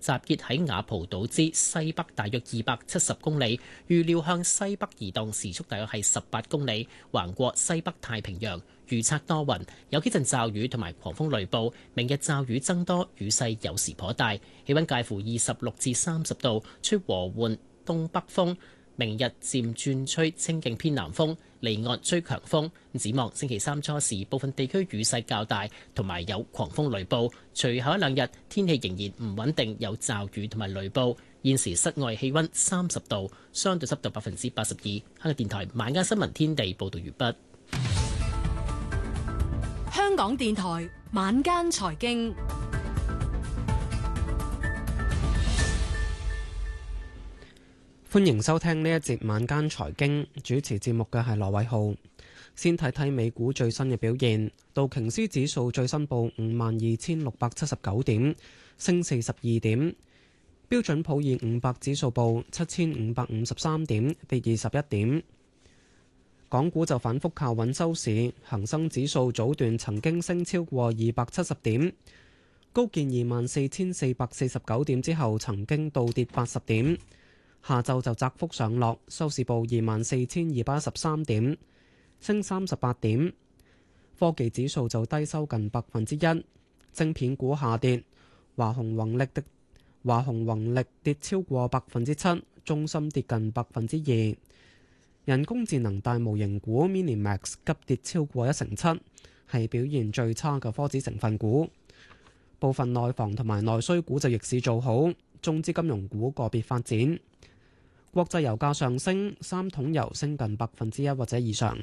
集結喺雅蒲島之西北大約270公里，預料向西北移動，時速大約係18公里，橫過西北太平洋。預測多雲，有幾陣驟雨同埋狂風雷暴。明日驟雨增多，雨勢有時頗大，氣溫介乎26至30度，吹和緩東北風。明日漸轉吹清勁偏南風，離岸吹強風。展望星期三初時，部分地區雨勢較大，同埋有狂風雷暴。隨後一兩日天氣仍然唔穩定，有驟雨同埋雷暴。現時室外氣溫30度，相對濕度82%。香港電台晚間新聞天地報道完畢。 香港電台晚間財經。 歡迎收聽呢一節晚間財經，主持節目嘅係羅偉浩。先睇睇美股最新嘅表現，道瓊斯指數最新報52,679點，升42點；標準普爾500指數報7,553點，跌21點。港股就反覆靠穩收市，恒生指數早段曾經升超過270點，高見24,449點之後，曾經倒跌80點。下晝就窄幅上落，收市報24,213點，升38點。科技指數就低收近1%，晶片股下跌，華虹宏力跌超過7%，中芯跌近2%。人工智能大模型股 Minimax 急跌超過7%，係表現最差嘅科指成分股。部分內房同埋內需股就逆市做好，中資金融股個別發展。國際油價上升，三桶油升近1%或者以上。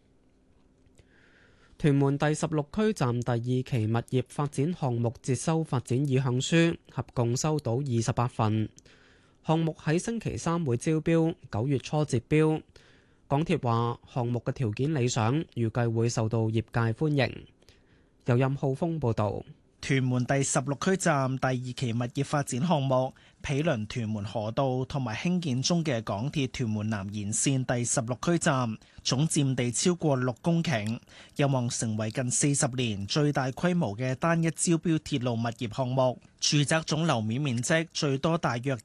屯門第16區站第2期物業發展項目接收發展意向書，合共收到28份。項目喺星期三會招標，9月初截標。港鐵話項目嘅條件理想，預計會受到業界歡迎。由任浩峰報導。 屯門第16區站第2期物業發展項目，毗鄰屯門河道同埋興建中嘅港鐵屯門南延線第16區站，總佔地超過6公頃，有望成為近40年最大規模嘅單一招標鐵路物業項目。住宅總樓面面積最多大約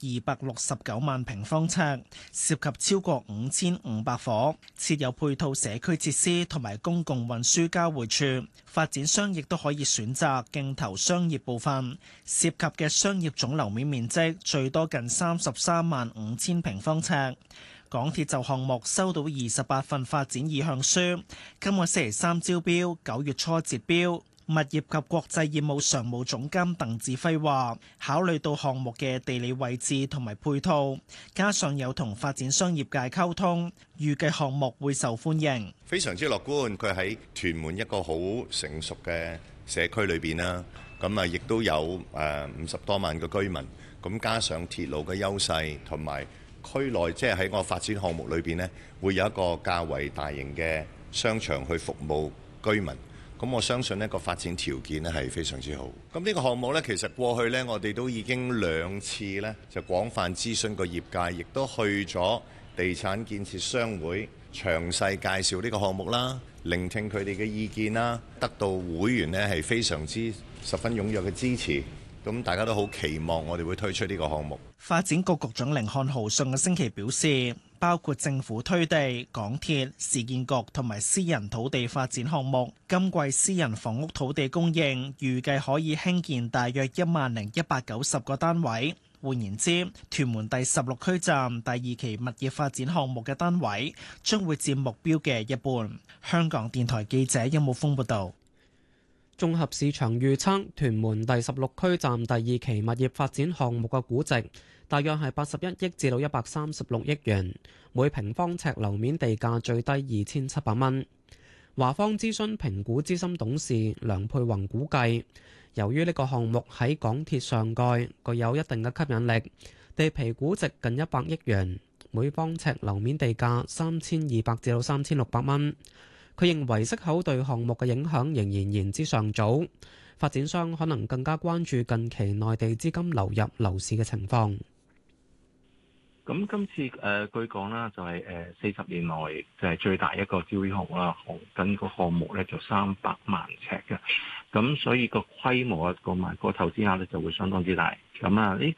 269萬平方尺，涉及超過5500伙，設有配套社區設施同埋公共運輸交匯處。發展商亦都可以選擇競投商業部分，涉及嘅商業總樓面面積最多近33萬5千平方尺。港鐵就項目收到28份發展意向書，今個星期三招標，9月初截標。物業及國際業務常務總監鄧志輝話，考慮到項目嘅地理位置同埋配套，加上有同發展商業界溝通，預計項目會受歡迎。 非常之樂觀，佢喺屯門一個好成熟嘅社區裏邊啦，咁亦都有50多萬嘅居民，咁加上鐵路嘅優勢同埋區內，即係喺我發展項目裏邊呢，會有一個較為大型嘅商場去服務居民。咁我相信呢個發展條件呢係非常之好。咁呢個項目呢，其實過去呢，我哋都已經2次呢就廣泛諮詢個業界，亦都去咗地產建設商會詳細介紹呢個項目啦，聆聽佢哋嘅意見啦，得到會員呢係非常之十分踴躍嘅支持。咁大家都好期望我哋會推出呢個項目。 發展局局長甯漢豪上個星期表示，包括政府推地、港鐵、市建局同埋私人土地發展項目，今季私人房屋土地供應預計可以興建大約10190個單位。換言之，屯門第16區站第2期物業發展項目嘅單位將會佔目標嘅一半。香港電台記者殷武峰報道。 綜合市場預測，屯門第16區站第2期物業發展項目嘅估值大約係81億至到136億元，每平方尺樓面地價最低2700蚊。華方諮詢評估資深董事梁佩宏估計，由於呢個項目喺港鐵上蓋具有一定嘅吸引力，地皮估值近100億元，每方尺樓面地價3200至到3600蚊。佢認為息口對項目嘅影響仍然言之尚早，發展商可能更加關注近期內地資金流入樓市嘅情況。 咁今次據講啦，就係40年內就係最大一個招標項目啦，跟個項目咧就300萬尺嘅，咁所以個規模啊個投資壓力就會相當之大。咁啊呢